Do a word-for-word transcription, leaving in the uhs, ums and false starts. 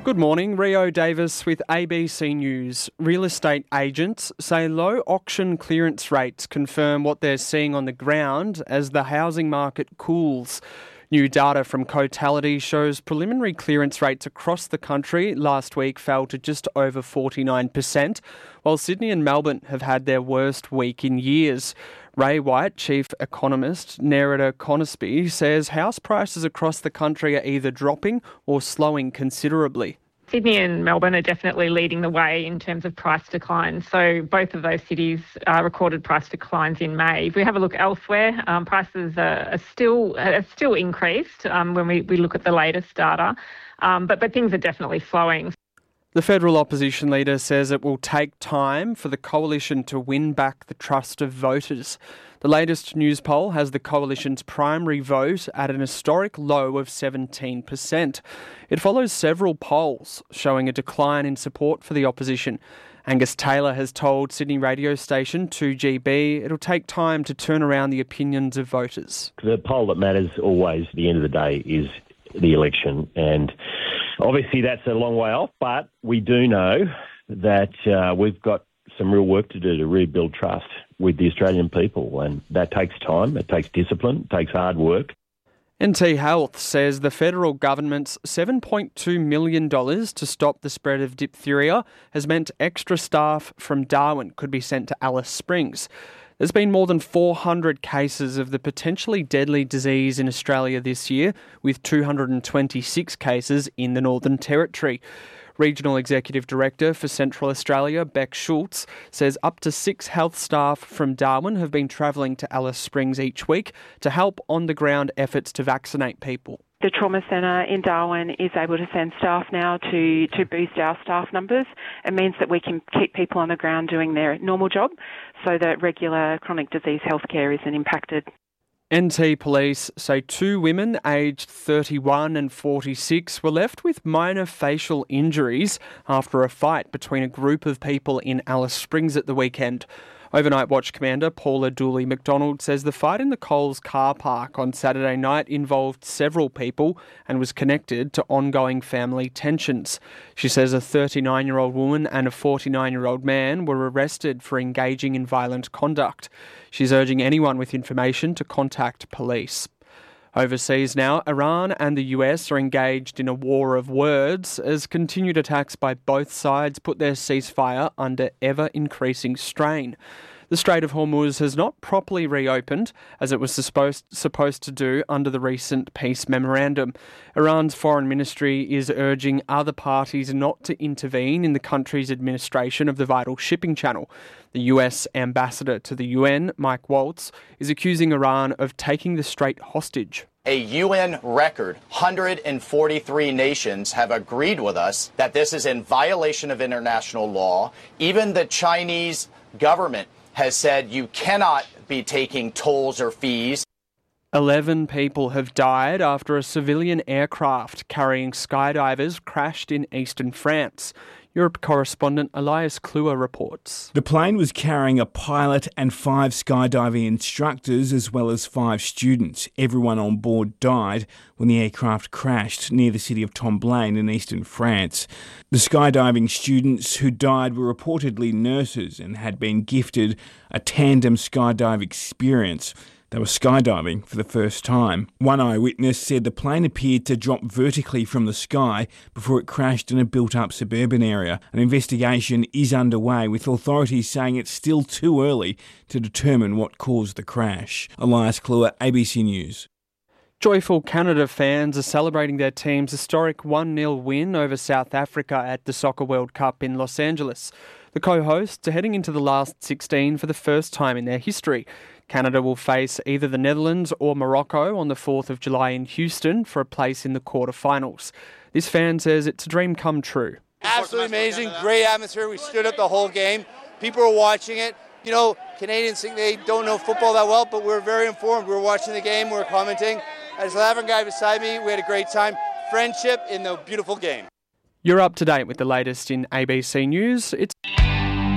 Good morning, Rio Davis with A B C News. Real estate agents say low auction clearance rates confirm what they're seeing on the ground as the housing market cools. New data from Cotality shows preliminary clearance rates across the country last week fell to just over forty-nine percent, while Sydney and Melbourne have had their worst week in years. Ray White, chief economist, Nerida Conisby, says house prices across the country are either dropping or slowing considerably. Sydney and Melbourne are definitely leading the way in terms of price declines. So both of those cities uh, recorded price declines in May. If we have a look elsewhere, um, prices are, are still are still increased um, when we, we look at the latest data, um, but, but things are definitely slowing. The federal opposition leader says it will take time for the coalition to win back the trust of voters. The latest news poll has the coalition's primary vote at an historic low of seventeen percent. It follows several polls showing a decline in support for the opposition. Angus Taylor has told Sydney radio station two G B it'll take time to turn around the opinions of voters. The poll that matters always at the end of the day is the election, and obviously that's a long way off, but we do know that uh, we've got some real work to do to rebuild trust with the Australian people, and that takes time, it takes discipline, it takes hard work. N T Health says the federal government's seven point two million dollars to stop the spread of diphtheria has meant extra staff from Darwin could be sent to Alice Springs. There's been more than four hundred cases of the potentially deadly disease in Australia this year, with two hundred twenty-six cases in the Northern Territory. Regional Executive Director for Central Australia, Beck Schultz, says up to six health staff from Darwin have been travelling to Alice Springs each week to help on-the-ground efforts to vaccinate people. The trauma centre in Darwin is able to send staff now to, to boost our staff numbers. It means that we can keep people on the ground doing their normal job so that regular chronic disease healthcare isn't impacted. N T Police say two women aged thirty-one and forty-six were left with minor facial injuries after a fight between a group of people in Alice Springs at the weekend. Overnight Watch Commander Paula Dooley McDonald says the fight in the Coles car park on Saturday night involved several people and was connected to ongoing family tensions. She says a thirty-nine-year-old woman and a forty-nine-year-old man were arrested for engaging in violent conduct. She's urging anyone with information to contact police. Overseas now, Iran and the U S are engaged in a war of words as continued attacks by both sides put their ceasefire under ever-increasing strain. The Strait of Hormuz has not properly reopened, as it was supposed, supposed to do under the recent peace memorandum. Iran's foreign ministry is urging other parties not to intervene in the country's administration of the vital shipping channel. The U S ambassador to the U N, Mike Waltz, is accusing Iran of taking the strait hostage. A U N record, one hundred forty-three nations have agreed with us that this is in violation of international law. Even the Chinese government has said you cannot be taking tolls or fees. Eleven people have died after a civilian aircraft carrying skydivers crashed in eastern France. Europe correspondent Elias Kluwer reports. The plane was carrying a pilot and five skydiving instructors as well as five students. Everyone on board died when the aircraft crashed near the city of Tomblain in eastern France. The skydiving students who died were reportedly nurses and had been gifted a tandem skydive experience. They were skydiving for the first time. One eyewitness said the plane appeared to drop vertically from the sky before it crashed in a built-up suburban area. An investigation is underway, with authorities saying it's still too early to determine what caused the crash. Elias Kluwer, A B C News. Joyful Canada fans are celebrating their team's historic one nil win over South Africa at the Soccer World Cup in Los Angeles. The co-hosts are heading into the last sixteen for the first time in their history. Canada will face either the Netherlands or Morocco on the fourth of July in Houston for a place in the quarterfinals. This fan says it's a dream come true. Absolutely amazing, great atmosphere. We stood up the whole game. People were watching it. You know, Canadians think they don't know football that well, but we were very informed. We were watching the game, we were commenting. As the South African guy beside me, we had a great time. Friendship in the beautiful game. You're up to date with the latest in A B C News. It's